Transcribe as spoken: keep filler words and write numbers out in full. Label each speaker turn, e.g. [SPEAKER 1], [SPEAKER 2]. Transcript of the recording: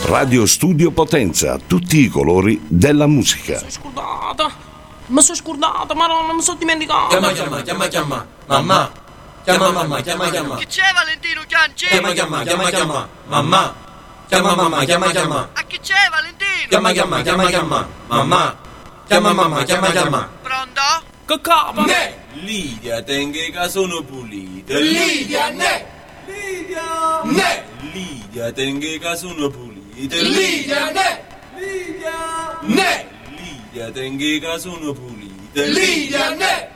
[SPEAKER 1] Radio Studio Potenza, tutti i colori della musica.
[SPEAKER 2] Mi sono scordata, mi sono scordata, madonna, mi sono dimenticato.
[SPEAKER 3] Chiama, chiama, chiama, chiama, mamma. Chiama mamma, chiama, chiama.
[SPEAKER 4] Chi c'è Valentino Chianci?
[SPEAKER 3] Chiama, chiama, chiama, chiama, mamma. Chiama mamma, chiama, chiama.
[SPEAKER 4] A chi c'è Valentino?
[SPEAKER 3] Chiama, chiama, chiama, chiama, mamma. Chiama mamma, chiama, chiama.
[SPEAKER 4] Pronto?
[SPEAKER 2] Che capa?
[SPEAKER 3] Ne! Lidia, tenga che sono pulite.
[SPEAKER 5] Lidia, ne!
[SPEAKER 3] Lidia!
[SPEAKER 5] Ne!
[SPEAKER 3] Lidia, tenga che sono pulite.
[SPEAKER 5] Lidia, ne!
[SPEAKER 3] Lidia!
[SPEAKER 5] Ne!
[SPEAKER 3] Lidia, tenga che sono pulite.
[SPEAKER 5] Lidia, ne!